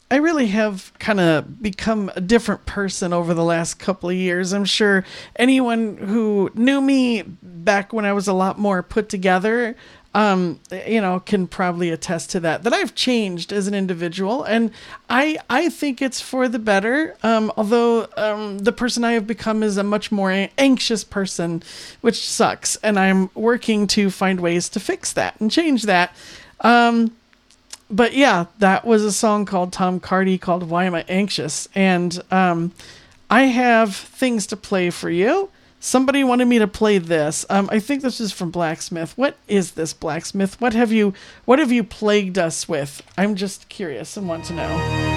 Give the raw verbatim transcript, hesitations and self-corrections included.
I really have kind of become a different person over the last couple of years. I'm sure anyone who knew me back when I was a lot more put together, um, you know, can probably attest to that, that I've changed as an individual. And I, I think it's for the better. Um, although, um, the person I have become is a much more anxious person, which sucks. And I'm working to find ways to fix that and change that. Um, But yeah, that was a song called Tom Cardy called Why Am I Anxious? And um, I have things to play for you. Somebody wanted me to play this. Um, I think this is from Blacksmith. What is this, Blacksmith? What have you what have you plagued us with? I'm just curious and want to know.